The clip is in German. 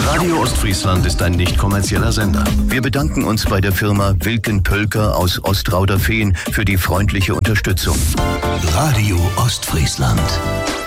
Radio Ostfriesland ist ein nicht kommerzieller Sender. Wir bedanken uns bei der Firma Wilken Pölker aus Ostrauderfehn für die freundliche Unterstützung. Radio Ostfriesland.